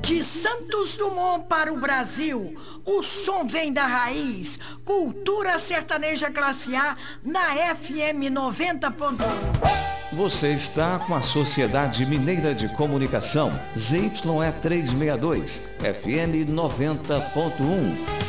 De Santos Dumont para o Brasil, o som vem da raiz. Cultura sertaneja classe A na FM 90.1. Você está com a Sociedade Mineira de Comunicação, ZYE 362, FM 90.1.